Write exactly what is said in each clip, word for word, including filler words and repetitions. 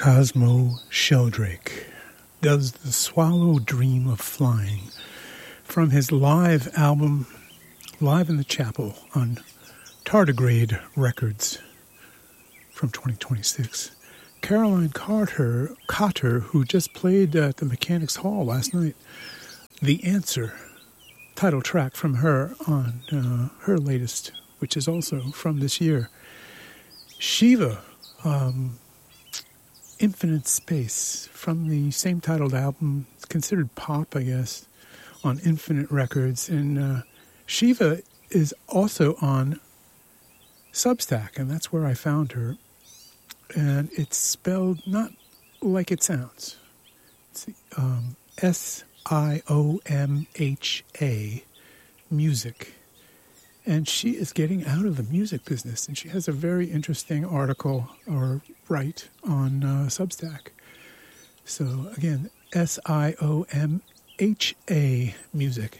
Cosmo Sheldrake, Does the Swallow Dream of Flying, from his live album, Live in the Chapel, on Tardigrade Records from twenty twenty-six. Caroline Carter, Cotter, who just played at the Mechanics Hall last night, The Answer, title track from her on uh, her latest, which is also from this year. Shiva, um, Infinite Space, from the same titled album. It's considered pop, I guess, on Infinite Records. And uh, Shiva is also on Substack, and that's where I found her. And it's spelled not like it sounds. It's um, S I O M H A, music. And she is getting out of the music business, and she has a very interesting article or write on uh, Substack. So again, S I O M H A, music.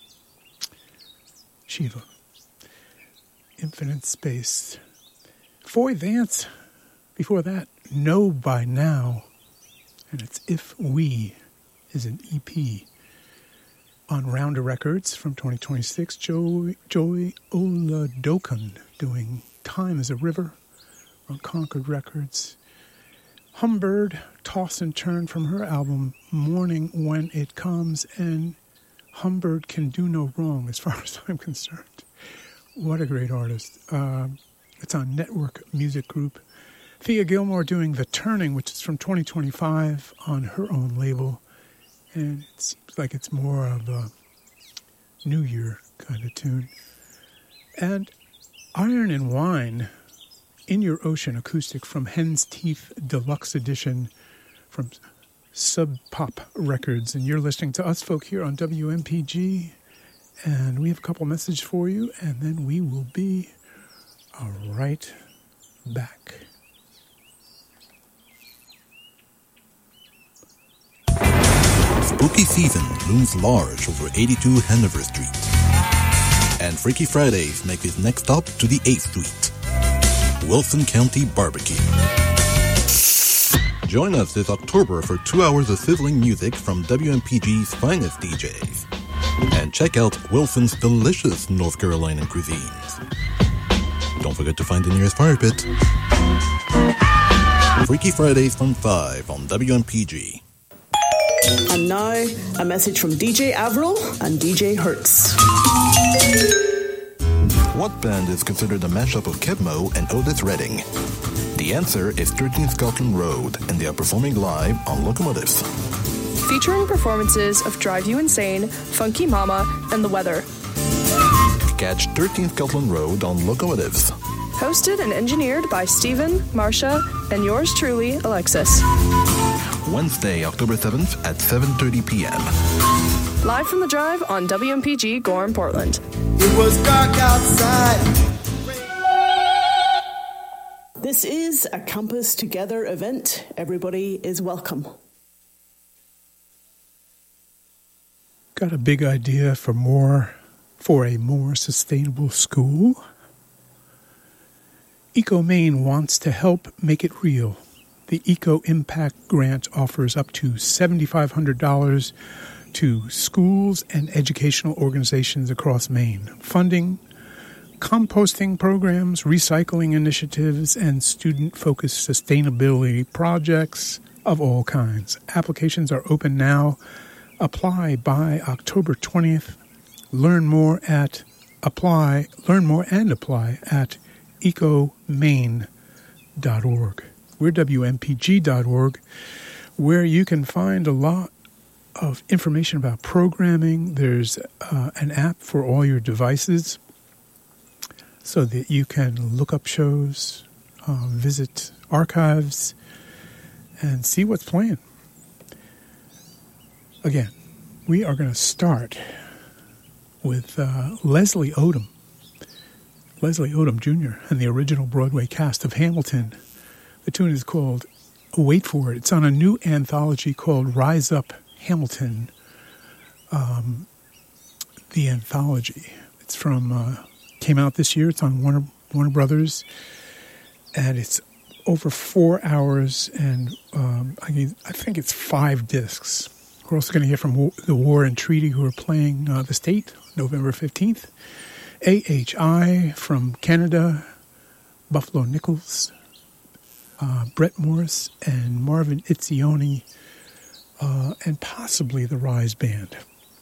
Shiva. Infinite Space. Foy Vance, before that, Know by Now, and it's If We is an E P on Rounder Records from twenty twenty-six. Joy, Joy Oladokun doing Time is a River on Concord Records. Humbird, Toss and Turn from her album Morning When It Comes, and Humbird can do no wrong as far as I'm concerned. What a great artist. Uh, it's on Network Music Group. Thea Gilmore doing The Turning, which is from twenty twenty-five on her own label. And it seems like it's more of a New Year kind of tune. And Iron and Wine, In Your Ocean acoustic from Hen's Teeth Deluxe Edition from Sub Pop Records. And you're listening to Us Folk here on W M P G. And we have a couple messages for you, and then we will be right back. Spooky season looms large over eighty-two Hanover Street. And Freaky Fridays make its next stop to the eighth Street. Wilson County Barbecue. Join us this October for two hours of sizzling music from W M P G's finest D Js. And check out Wilson's delicious North Carolina cuisines. Don't forget to find the nearest fire pit. Freaky Fridays from five on W M P G. And now, a message from D J Avril and D J Hertz. What band is considered a mashup of Kevmo and Otis Redding? The answer is thirteen Scotland Road, and they are performing live on Locomotives. Featuring performances of Drive You Insane, Funky Mama, and The Weather. Catch thirteen Scotland Road on Locomotives. Hosted and engineered by Stephen, Marcia, and yours truly, Alexis. Wednesday, October seventh at seven thirty p.m. Live from the Drive on W M P G Gorham, Portland. It was dark outside. This is a Campus Together event. Everybody is welcome. Got a big idea for more, for a more sustainable school? EcoMaine wants to help make it real. The Eco Impact Grant offers up to seven thousand five hundred dollars to schools and educational organizations across Maine, funding composting programs, recycling initiatives, and student-focused sustainability projects of all kinds. Applications are open now. Apply by October twentieth. Learn more at apply. Learn more and apply at ecomaine dot org. We're W M P G dot org, where you can find a lot of information about programming. There's uh, an app for all your devices so that you can look up shows, uh, visit archives, and see what's playing. Again, we are going to start with uh, Leslie Odom. Leslie Odom Junior and the original Broadway cast of Hamilton. The tune is called Wait For It. It's on a new anthology called Rise Up Hamilton. Um, the anthology. It's from, uh, came out this year. It's on Warner, Warner Brothers. And it's over four hours, and um, I, mean, I think it's five discs. We're also going to hear from the War and Treaty, who are playing uh, the State, November fifteenth. A H I from Canada, Buffalo Nichols, uh, Brett Morris, and Marvin Itzioni, uh, and possibly the Rise Band.